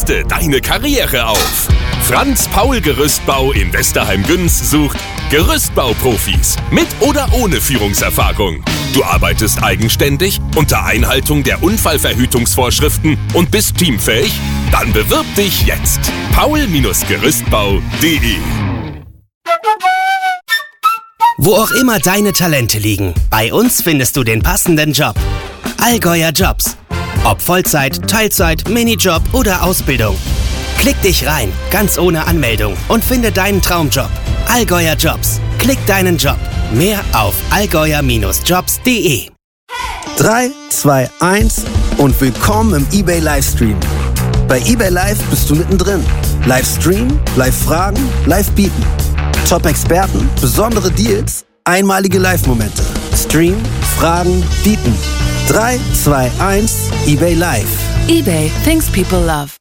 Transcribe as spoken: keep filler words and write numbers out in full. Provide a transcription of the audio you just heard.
Rüste deine Karriere auf. Franz Paul Gerüstbau in Westerheim-Güns sucht Gerüstbauprofis mit oder ohne Führungserfahrung. Du arbeitest eigenständig unter Einhaltung der Unfallverhütungsvorschriften und bist teamfähig? Dann bewirb dich jetzt. paul Gerüstbau punkt de. Wo auch immer deine Talente liegen, bei uns findest du den passenden Job. Allgäuer Jobs. Ob Vollzeit, Teilzeit, Minijob oder Ausbildung. Klick dich rein, ganz ohne Anmeldung und finde deinen Traumjob. Allgäuer Jobs. Klick deinen Job. Mehr auf allgäuer Jobs punkt de. drei, zwei, eins und willkommen im eBay Livestream. Bei eBay Live bist du mittendrin. Livestream, Live-Fragen, Live-Bieten. Top-Experten, besondere Deals, einmalige Live-Momente. Stream, Fragen, Bieten. drei, zwei, eins, eBay Live. eBay, things people love.